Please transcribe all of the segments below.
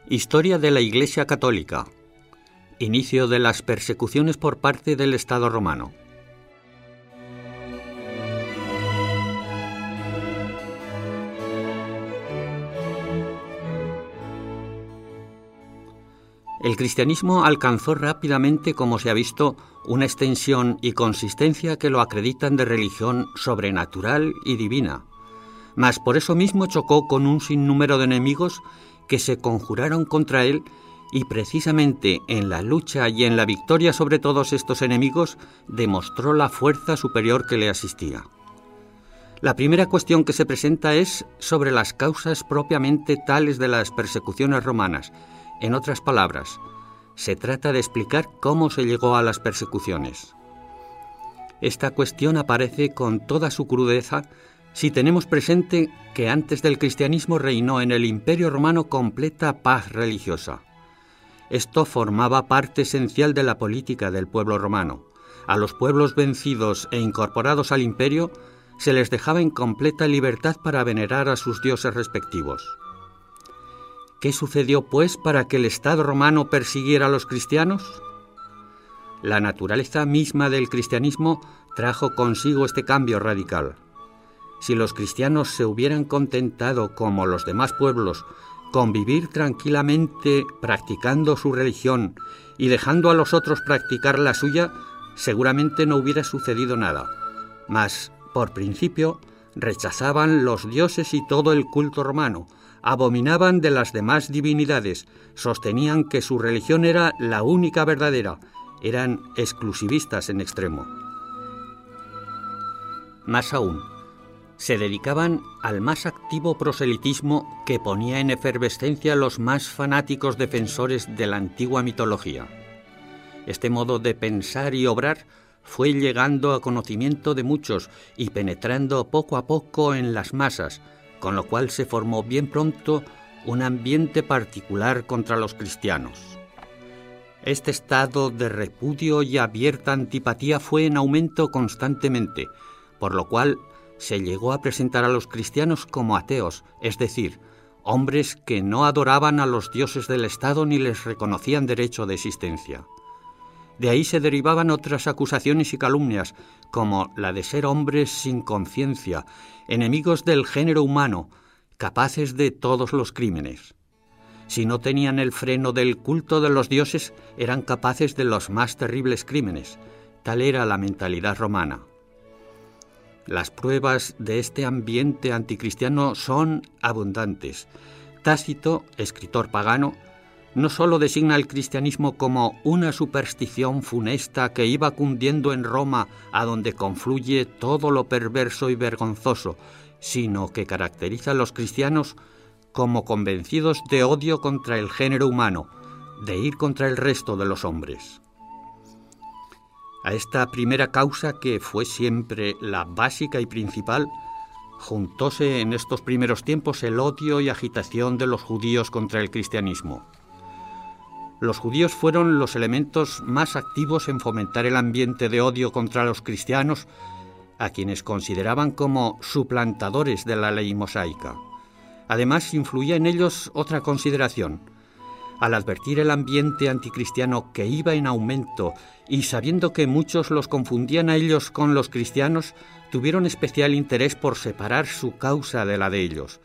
Historia de la Iglesia Católica. Inicio de las persecuciones por parte del Estado romano. El cristianismo alcanzó rápidamente, como se ha visto, una extensión y consistencia que lo acreditan de religión sobrenatural y divina. Mas por eso mismo chocó con un sinnúmero de enemigos que se conjuraron contra él, y precisamente en la lucha y en la victoria sobre todos estos enemigos demostró la fuerza superior que le asistía. La primera cuestión que se presenta es sobre las causas propiamente tales de las persecuciones romanas. En otras palabras, se trata de explicar cómo se llegó a las persecuciones. Esta cuestión aparece con toda su crudeza si tenemos presente que antes del cristianismo reinó en el Imperio Romano completa paz religiosa. Esto formaba parte esencial de la política del pueblo romano. A los pueblos vencidos e incorporados al imperio se les dejaba en completa libertad para venerar a sus dioses respectivos. ¿Qué sucedió, pues, para que el Estado romano persiguiera a los cristianos? La naturaleza misma del cristianismo trajo consigo este cambio radical. Si los cristianos se hubieran contentado, como los demás pueblos, con vivir tranquilamente practicando su religión y dejando a los otros practicar la suya, seguramente no hubiera sucedido nada. Mas, por principio, rechazaban los dioses y todo el culto romano, abominaban de las demás divinidades, sostenían que su religión era la única verdadera, eran exclusivistas en extremo. Más aún, se dedicaban al más activo proselitismo que ponía en efervescencia a los más fanáticos defensores de la antigua mitología. Este modo de pensar y obrar fue llegando a conocimiento de muchos y penetrando poco a poco en las masas, con lo cual se formó bien pronto un ambiente particular contra los cristianos. Este estado de repudio y abierta antipatía fue en aumento constantemente, por lo cual se llegó a presentar a los cristianos como ateos, es decir, hombres que no adoraban a los dioses del Estado ni les reconocían derecho de existencia. De ahí se derivaban otras acusaciones y calumnias, como la de ser hombres sin conciencia, enemigos del género humano, capaces de todos los crímenes. Si no tenían el freno del culto de los dioses, eran capaces de los más terribles crímenes. Tal era la mentalidad romana. Las pruebas de este ambiente anticristiano son abundantes. Tácito, escritor pagano, no sólo designa al cristianismo como una superstición funesta que iba cundiendo en Roma a donde confluye todo lo perverso y vergonzoso, sino que caracteriza a los cristianos como convencidos de odio contra el género humano, de ir contra el resto de los hombres. A esta primera causa, que fue siempre la básica y principal, juntóse en estos primeros tiempos el odio y agitación de los judíos contra el cristianismo. Los judíos fueron los elementos más activos en fomentar el ambiente de odio contra los cristianos, a quienes consideraban como suplantadores de la ley mosaica. Además, influía en ellos otra consideración. Al advertir el ambiente anticristiano que iba en aumento y sabiendo que muchos los confundían a ellos con los cristianos, tuvieron especial interés por separar su causa de la de ellos.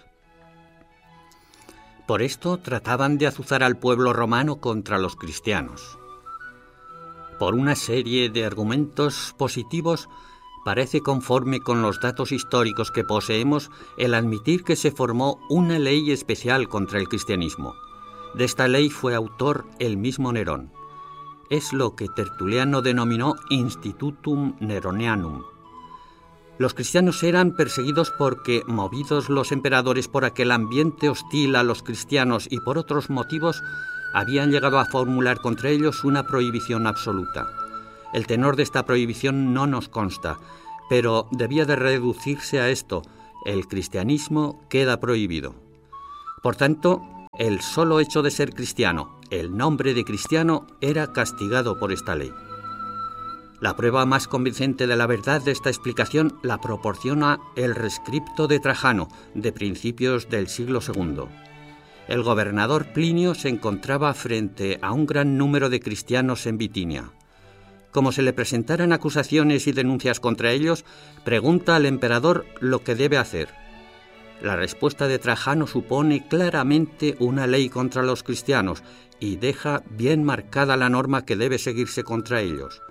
Por esto trataban de azuzar al pueblo romano contra los cristianos. Por una serie de argumentos positivos, parece conforme con los datos históricos que poseemos el admitir que se formó una ley especial contra el cristianismo. De esta ley fue autor el mismo Nerón. Es lo que Tertuliano denominó Institutum Neronianum. Los cristianos eran perseguidos porque, movidos los emperadores por aquel ambiente hostil a los cristianos y por otros motivos, habían llegado a formular contra ellos una prohibición absoluta. El tenor de esta prohibición no nos consta, pero debía de reducirse a esto: el cristianismo queda prohibido. Por tanto, el solo hecho de ser cristiano, el nombre de cristiano, era castigado por esta ley. La prueba más convincente de la verdad de esta explicación la proporciona el rescripto de Trajano, de principios del siglo II. El gobernador Plinio se encontraba frente a un gran número de cristianos en Bitinia. Como se le presentaran acusaciones y denuncias contra ellos, pregunta al emperador lo que debe hacer. La respuesta de Trajano supone claramente una ley contra los cristianos y deja bien marcada la norma que debe seguirse contra ellos.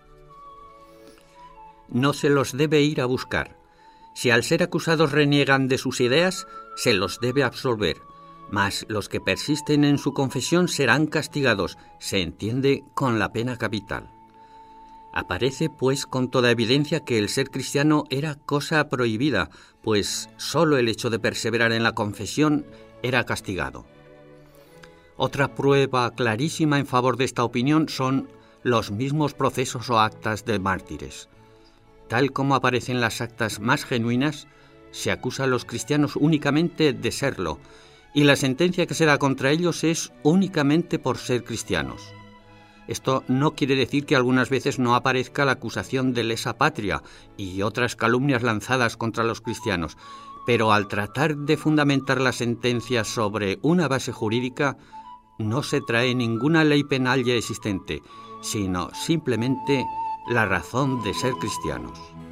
No se los debe ir a buscar. Si al ser acusados reniegan de sus ideas, se los debe absolver. Mas los que persisten en su confesión serán castigados, se entiende, con la pena capital. Aparece, pues, con toda evidencia que el ser cristiano era cosa prohibida, pues sólo el hecho de perseverar en la confesión era castigado. Otra prueba clarísima en favor de esta opinión son los mismos procesos o actas de mártires. Tal como aparecen las actas más genuinas, se acusa a los cristianos únicamente de serlo, y la sentencia que se da contra ellos es únicamente por ser cristianos. Esto no quiere decir que algunas veces no aparezca la acusación de lesa patria y otras calumnias lanzadas contra los cristianos, pero al tratar de fundamentar la sentencia sobre una base jurídica, no se trae ninguna ley penal ya existente, sino simplemente la razón de ser cristianos.